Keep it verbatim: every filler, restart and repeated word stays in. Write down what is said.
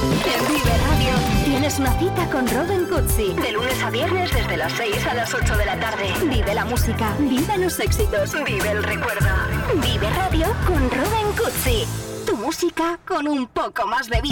En Vive Radio tienes una cita con Robin Cutsi. De lunes a viernes desde las seis a las ocho de la tarde. Vive la música, vive los éxitos, vive el recuerdo. Vive Radio con Robin Cutsi. Tu música con un poco más de vida.